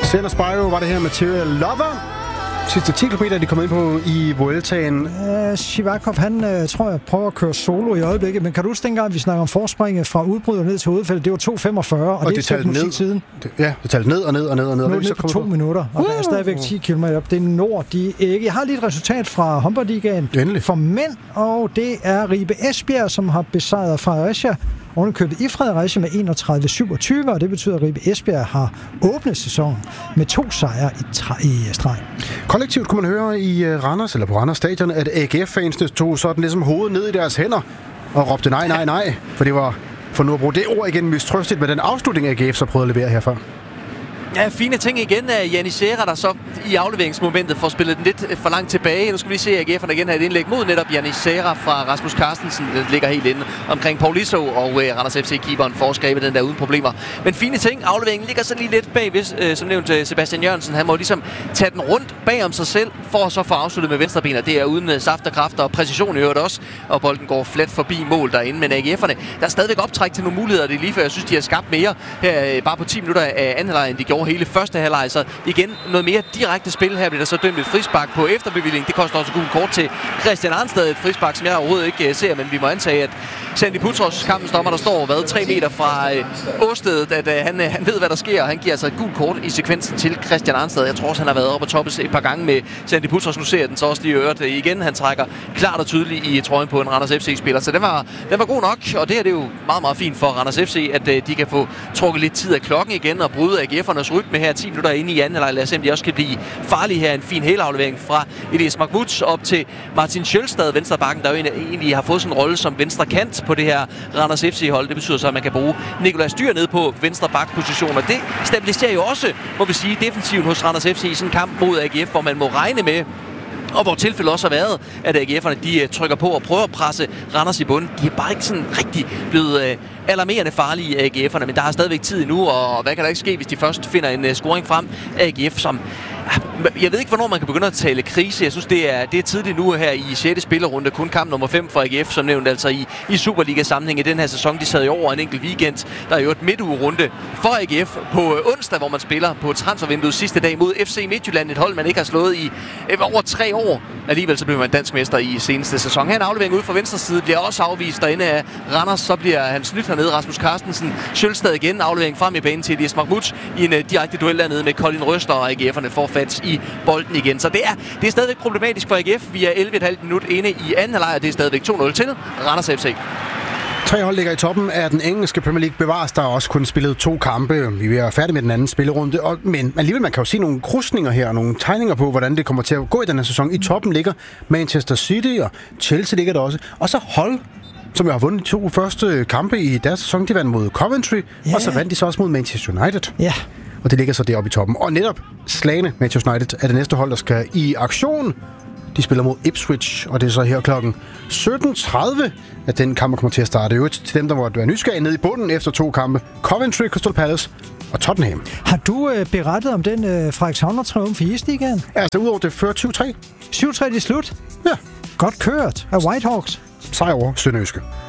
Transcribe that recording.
Senna Spyro var det her Material Lover. Sidste 10 km, de kom ind på i Vueltaen. Sivakov, han tror jeg prøver at køre solo i øjeblikket, men kan du huske dengang, vi snakker om forspringet fra udbryder ned til hovedfældet, det var 2.45, og det er talte musik siden. Ja, det talte ned og ned og ned og ned. Nu er det på 2 minutter, og der er stadigvæk 10 km op. Det når de ikke. Jeg har lige et resultat fra Humber-ligaen for mænd, og det er Ribe Esbjerg, som har besejret Fredericia. Ovenikøbet i Fredericia med 31-27, og det betyder, at Ribe Esbjerg har åbnet sæsonen med 2 sejre i streg. Kollektivt kunne man høre i Randers, eller på Randers Stadion, at AGF-fansene tog sådan ligesom hovedet ned i deres hænder og råbte nej, nej, nej, for det var, for nu at bruge det ord igen, mistrøstigt med den afslutning, AGF så prøvede at levere herfra. Ja, fine ting igen af Janis Serra, der så i afleveringsmomentet får spillet den lidt for langt tilbage. Nu skal vi se, at AGF'erne igen har et indlæg mod netop Janis Serra fra Rasmus Carstensen. Den ligger helt inde omkring Paul Iso, og Randers FC-keeperen får skrevet den der uden problemer. Men fine ting. Afleveringen ligger så lige lidt bagved, som nævnt Sebastian Jørgensen. Han må ligesom tage den rundt bag om sig selv, for at så få afsluttet med venstrebenet. Det er uden saft og kraft og præcision i øvrigt også, og bolden går flat forbi mål derinde. Men AGF'erne, der er stadigvæk optræk til nogle muligheder. Det er lige før, jeg synes, de har skabt mere her bare på 10 minutter af anden halvleg, end de gjorde hele første halvleg. Så igen noget mere direkte spil. Her bliver der så dømt et frispark på efterbevilling. Det koster også gult kort til Christian Arnstad. Et frispark, som jeg overhovedet ikke ser, men vi må antage, at Sandy Putros, kampens dommer, der står 3 meter fra åstedet, at han ved, hvad der sker, og han giver altså et gult kort i sekvensen til Christian Arnstad. Jeg tror også, han har været oppe og toppes et par gange med Sandy Putros. Nu ser jeg den så også lige øret igen. Han trækker klart og tydeligt i trøjen på en Randers FC-spiller, så den var god nok, og det her det er jo meget, meget fint for Randers FC, at de kan få trukket lidt tid af klokken igen og bryde AGF'ernes rytme her 10 minutter inde i anden halvleg. Lad os se, om de også kan blive farlige her. En fin helaflevering fra Elias Mahmoud op til Martin Sjølstad, venstrebakken, der jo egentlig har fået sådan en rolle som venstre kant på det her Randers FC-hold. Det betyder så, at man kan bruge Nikolaj Styr ned på venstre bakposition, og det stabiliserer jo også, må vi sige, defensiven hos Randers FC i sådan en kamp mod AGF, hvor man må regne med, og hvor tilfældet også har været, at AGF'erne de trykker på og prøver at presse Randers i bunden. De er bare ikke sådan rigtig blevet alarmerende farlige af AGF'erne, men der er stadigvæk tid endnu, og hvad kan der ikke ske, hvis de først finder en scoring frem af AGF, som... Jeg ved ikke, hvornår man kan begynde at tale krise. Jeg synes, det er tidligt nu her i 6. spillerunde. Kun kamp nummer 5 for AGF, som nævnt altså i Superliga-sammenhæng i den her sæson. De sad jo over en enkelt weekend. Der er jo et midtugerunde for AGF på onsdag, hvor man spiller på transfervinduet sidste dag mod FC Midtjylland. Et hold, man ikke har slået i over 3 år. Alligevel så bliver man dansk mester i seneste sæson. Her en aflevering ud fra venstre side bliver også afvist derinde af Randers. Så bliver han snydt hernede. Rasmus Carstensen. Sjølstad igen. Aflevering frem i banen til Elias Mahmoud i en direkte duel dernede med Colin Røster, og AGF'erne får fat i bolden igen. Så det er stadigvæk problematisk for AGF. Vi er 11,5 minut inde i anden halvleg, og det er stadigvæk 2-0 til Randers FC. 3 hold ligger i toppen af den engelske Premier League. Bevares, der også kun spillet 2 kampe. Vi er færdige med den anden spillerunde. Men alligevel, man kan jo se nogle krydsninger her, nogle tegninger på, hvordan det kommer til at gå i den her sæson. I toppen ligger Manchester City, og Chelsea ligger der også. Og så hold, som jo har vundet de 2 første kampe i deres sæson. De vandt mod Coventry, og så vandt de så også mod Manchester United. Ja. Og det ligger så deroppe i toppen. Og netop slagne Manchester United er det næste hold, der skal i aktion. De spiller mod Ipswich, og det er så her klokken 17.30, at den kamp kommer til at starte. Øvrigt til dem, der måtte være nysgerrige nede i bunden efter 2 kampe. Coventry, Crystal Palace og Tottenham. Har du berettet om den Frederikshavn-triumf i Isligaen? Altså udover det før 7-3. 7-3 i slut? Ja. Godt kørt af Whitehawks. Sejr over Sønderjyske.